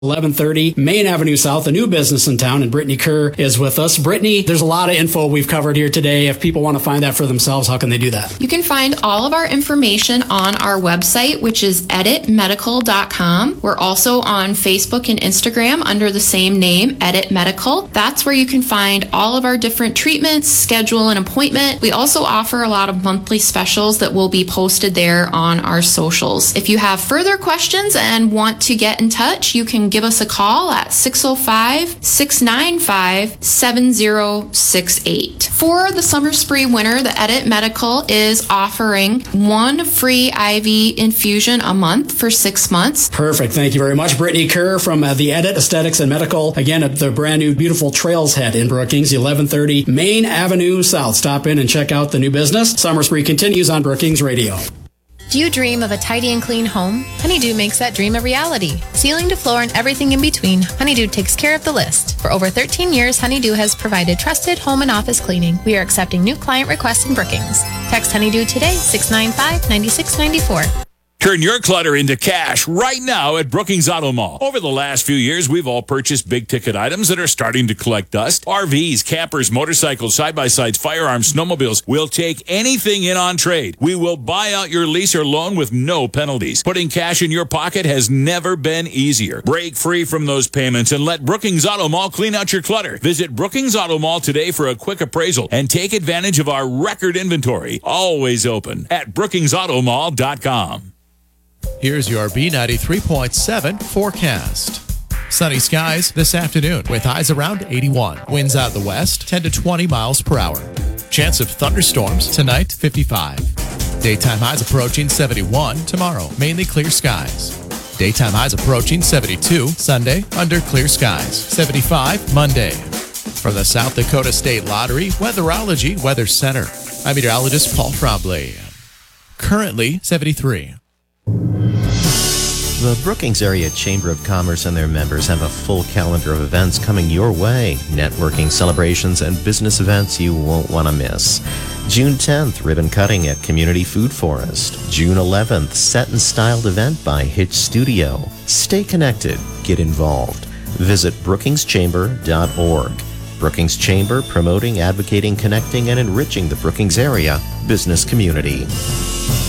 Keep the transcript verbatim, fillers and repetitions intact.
eleven thirty Main Avenue South, a new business in town, and Brittany Kerr is with us. Brittany, there's a lot of info we've covered here today. If people want to find that for themselves, how can they do that? You can find all of our information on our website, which is edit medical dot com. We're also on Facebook and Instagram under the same name, Edit Medical. That's where you can find all of our different treatments, schedule an appointment. We also offer a lot of monthly specials that will be posted there on our socials. If you have further questions and want to get in touch, you can give us a call at six oh five, six nine five, seven oh six eight. For the summer, spree, winter, the Edit Medical is offering one free I V infusion a month for six months. Perfect. Thank you very much. Brittany Kerr from uh, the Edit Aesthetics and Medical. Again, at the brand new beautiful Trails Head in Brookings, eleven thirty Main Avenue South. Stop in and check out the new business. Summer Spree continues on Brookings Radio. Do you dream of a tidy and clean home? Honeydew makes that dream a reality. Ceiling to floor and everything in between, Honeydew takes care of the list. For over thirteen years, Honeydew has provided trusted home and office cleaning. We are accepting new client requests in Brookings. Text Honeydew today, six nine five, nine six nine four. Turn your clutter into cash right now at Brookings Auto Mall. Over the last few years, we've all purchased big-ticket items that are starting to collect dust. R Vs, campers, motorcycles, side-by-sides, firearms, snowmobiles. We'll take anything in on trade. We will buy out your lease or loan with no penalties. Putting cash in your pocket has never been easier. Break free from those payments and let Brookings Auto Mall clean out your clutter. Visit Brookings Auto Mall today for a quick appraisal and take advantage of our record inventory. Always open at brookings auto mall dot com. Here's your B ninety-three point seven forecast. Sunny skies this afternoon with highs around eighty-one. Winds out the west, ten to twenty miles per hour. Chance of thunderstorms tonight, fifty-five. Daytime highs approaching seventy-one tomorrow, mainly clear skies. Daytime highs approaching seventy-two Sunday, under clear skies. seventy-five Monday. From the South Dakota State Lottery Weatherology Weather Center, I'm meteorologist Paul Frombley. Currently seventy-three. The Brookings Area Chamber of Commerce and their members have a full calendar of events coming your way. Networking, celebrations, and business events you won't want to miss. June tenth, ribbon cutting at Community Food Forest. June eleventh, set and styled event by Hitch Studio. Stay connected. Get involved. Visit brookings chamber dot org. Brookings Chamber, promoting, advocating, connecting, and enriching the Brookings area business community.